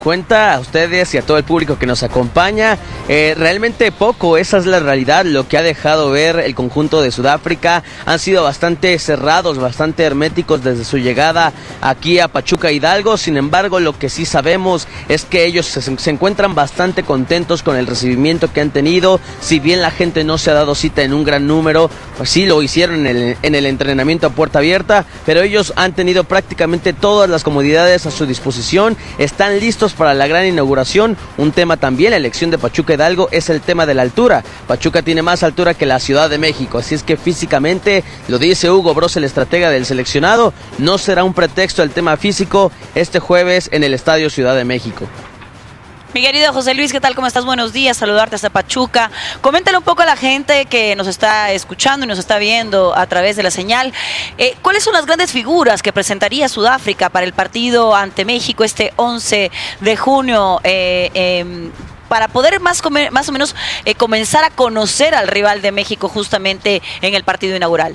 Cuenta a ustedes y a todo el público que nos acompaña, realmente poco, esa es la realidad. Lo que ha dejado ver el conjunto de Sudáfrica han sido bastante cerrados, bastante herméticos desde su llegada aquí a Pachuca Hidalgo. Sin embargo, lo que sí sabemos es que ellos se encuentran bastante contentos con el recibimiento que han tenido. Si bien la gente no se ha dado cita en un gran número, pues sí lo hicieron en el entrenamiento a puerta abierta, pero ellos han tenido prácticamente todas las comodidades a su disposición, están listos para la gran inauguración. Un tema también, la elección de Pachuca Hidalgo, es el tema de la altura. Pachuca tiene más altura que la Ciudad de México, así es que físicamente, lo dice Hugo Bross, el estratega del seleccionado, no será un pretexto el tema físico este jueves en el Estadio Ciudad de México. Mi querido José Luis, ¿qué tal? ¿Cómo estás? Buenos días, saludarte hasta Pachuca. Coméntale un poco a la gente que nos está escuchando y nos está viendo a través de la señal. ¿Cuáles son las grandes figuras que presentaría Sudáfrica para el partido ante México este 11 de junio? Para poder más o menos comenzar a conocer al rival de México justamente en el partido inaugural.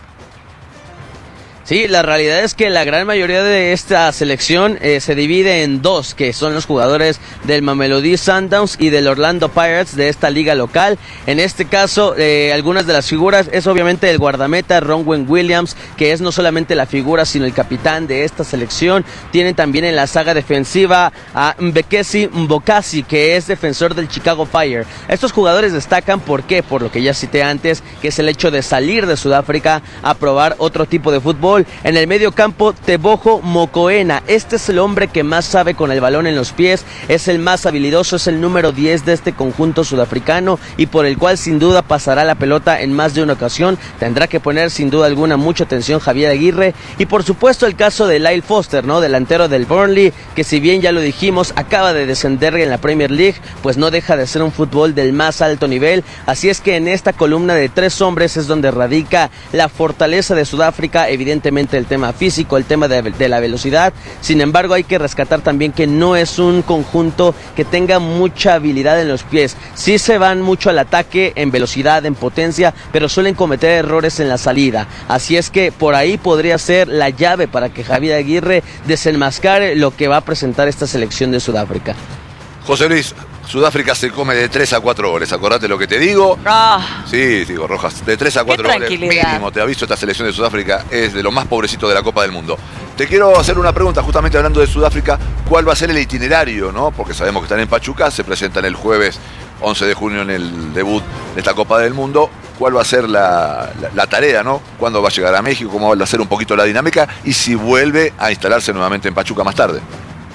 Sí, la realidad es que la gran mayoría de esta selección se divide en dos, que son los jugadores del Mamelodi Sundowns y del Orlando Pirates de esta liga local. En este caso, algunas de las figuras es obviamente el guardameta Ronwen Williams, que es no solamente la figura, sino el capitán de esta selección. Tienen también en la saga defensiva a Mbekesi Mbokasi, que es defensor del Chicago Fire. Estos jugadores destacan, ¿por qué? Por lo que ya cité antes, que es el hecho de salir de Sudáfrica a probar otro tipo de fútbol. En el medio campo, Teboho Mokoena, este es el hombre que más sabe con el balón en los pies, es el más habilidoso, es el número 10 de este conjunto sudafricano y por el cual sin duda pasará la pelota en más de una ocasión. Tendrá que poner sin duda alguna mucha atención Javier Aguirre, y por supuesto el caso de Lyle Foster, ¿no? Delantero del Burnley, que si bien ya lo dijimos, acaba de descender en la Premier League, pues no deja de ser un fútbol del más alto nivel. Así es que en esta columna de tres hombres es donde radica la fortaleza de Sudáfrica, evidentemente el tema físico, el tema de la velocidad. Sin embargo, hay que rescatar también que no es un conjunto que tenga mucha habilidad en los pies. Sí se van mucho al ataque en velocidad, en potencia, pero suelen cometer errores en la salida. Así es que por ahí podría ser la llave para que Javier Aguirre desenmascare lo que va a presentar esta selección de Sudáfrica. José Luis, Sudáfrica se come de 3 a 4 goles, acordate lo que te digo. Sí, digo, Rojas, de 3 a 4 goles mínimo, te aviso, esta selección de Sudáfrica es de lo más pobrecito de la Copa del Mundo. Te quiero hacer una pregunta, justamente hablando de Sudáfrica, ¿cuál va a ser el itinerario, no? Porque sabemos que están en Pachuca, se presentan el jueves 11 de junio en el debut de esta Copa del Mundo. ¿Cuál va a ser la tarea, no? ¿Cuándo va a llegar a México? ¿Cómo va a ser un poquito la dinámica? Y si vuelve a instalarse nuevamente en Pachuca más tarde.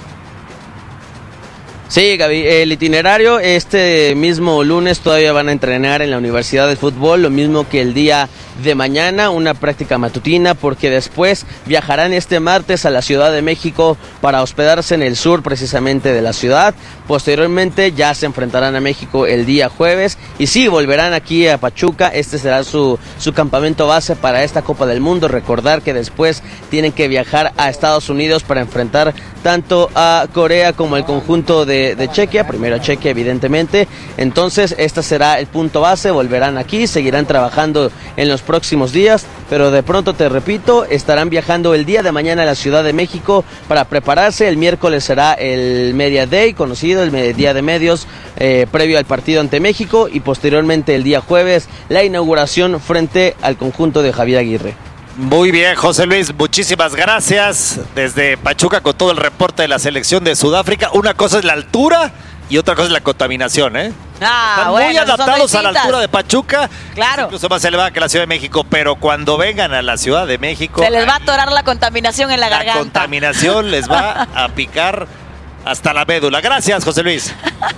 Sí, Gaby, el itinerario este mismo lunes todavía van a entrenar en la Universidad de Fútbol, lo mismo que el día de mañana, una práctica matutina, porque después viajarán este martes a la Ciudad de México para hospedarse en el sur precisamente de la ciudad. Posteriormente ya se enfrentarán a México el día jueves y sí, volverán aquí a Pachuca. Este será su campamento base para esta Copa del Mundo. Recordar que después tienen que viajar a Estados Unidos para enfrentar tanto a Corea como el conjunto de Chequia, primero Chequia evidentemente. Entonces este será el punto base, volverán aquí, seguirán trabajando en los próximos días, pero de pronto te repito, estarán viajando el día de mañana a la Ciudad de México para prepararse. El miércoles será el Media Day, conocido, el día de medios previo al partido ante México, y posteriormente el día jueves la inauguración frente al conjunto de Javier Aguirre. Muy bien, José Luis, muchísimas gracias. Desde Pachuca con todo el reporte de la selección de Sudáfrica. Una cosa es la altura y otra cosa es la contaminación, ¿eh? Están muy adaptados a la altura de Pachuca. Claro. Incluso más elevada que la Ciudad de México, pero cuando vengan a la Ciudad de México... se les va a atorar la contaminación en la garganta. La contaminación les va a picar hasta la médula. Gracias, José Luis.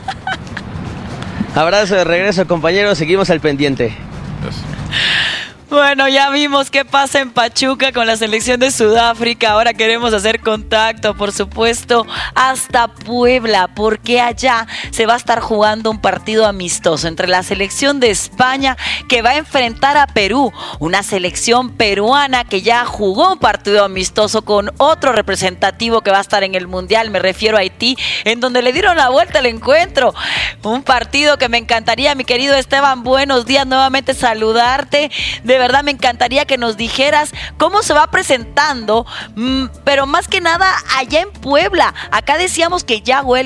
Abrazo de regreso, compañeros. Seguimos al pendiente. Bueno, ya vimos qué pasa en Pachuca con la selección de Sudáfrica. Ahora queremos hacer contacto, por supuesto, hasta Puebla, porque allá se va a estar jugando un partido amistoso entre la selección de España, que va a enfrentar a Perú, una selección peruana que ya jugó un partido amistoso con otro representativo que va a estar en el Mundial, me refiero a Haití, en donde le dieron la vuelta al encuentro. Un partido que me encantaría, mi querido Esteban, buenos días, nuevamente saludarte. De verdad me encantaría que nos dijeras cómo se va presentando, pero más que nada allá en Puebla. Acá decíamos que ya huele